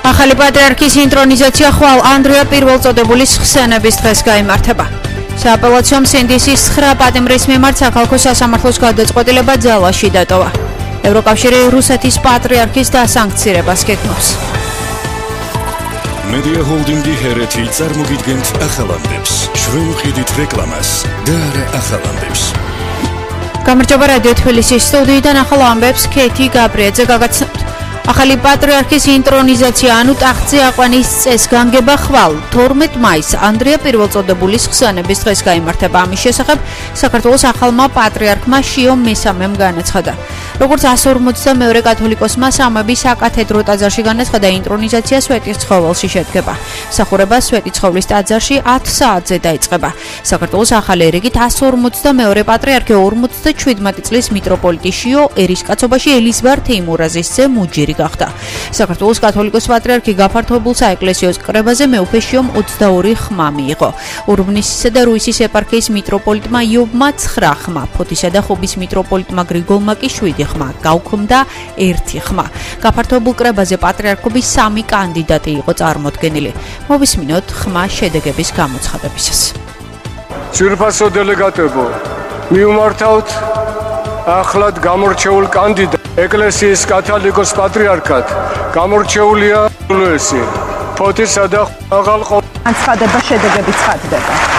ახალი პატრიარქის ინტრონიზაცია ხვალ ანდრია პირველწოდებულის ხსენების დღეს გაიმართება. სააპელაციო სინდისის 9 პატიმრის მიმართ საქალაქო სასამართლოს გადაწყვეტილება ძალაში დატოვა. ევროკავშირი რუსეთის პატრიარქის დასანქცირებას გეგმავს. მედია ჰოლდინგი ჰერეთი წარმოგიდგენთ ახალამდებს. შევხვიდით რეკლამას და არა ახალამდებს. გამარჯობა რადიო თბილისის სტუდიიდან ახალ ამბებს ქეთი გაბრიაძე გაგაცნობთ. ახალი პატრიარქის ინტრონიზაცია ანუ ტახტზე აყვანის წესს განგება ხვალ 12 მაისს ანდრია პირველწოდებულის ხსენების დღეს გაიმართება. ამის შესახებ საქართველოს ახალმა პატრიარქმა შიო მესამემ განაცხადა. როგორც 152 კათოლიკოსმა სამების საკათედრო ტაძარში განაცხადა, ინტრონიზაცია სვეტიცხოველში შედგება. მსახურება სვეტიცხოვლის ტაძარში 10 საათზე დაიწყება. საქართველოს ახალი ერიგით 152 პატრიარქი 57 წლის მიტროპოლიტი შიო ერისკაცობაში ელიზბარ თეიმურაზის ძე მუჯირი გახდა. საქართველოს კათოლიკოს პატრიარქი გაფართოებულ საეკლესიო კრებაზე მეუფე შიომ 22 ხმა მიიღო. ურბნისისა და რუისის ეპარქიის მიტროპოლიტმა იობმა 9 ხმა, ფოთისა და ხობის მიტროპოლიტმა გრიგოლმა კი 7 ხმა, გაუქმდა 1 ხმა. გაფართოებულ კრებაზე პატრიარქობის 3 კანდიდატი იყო წარმოდგენილი. მოვისმინოთ ხმა შედეგების გამოცხადებისას. ძვირფასო დელეგატებო, მიუმართავთ ახლად გამორჩეულ კანდიდატ ეკლესიის კათოლიკოს პატრიარქად გამორჩეულია ლუისი ფოთისა და აღალყო განცხადება შედეგები ცხადდება.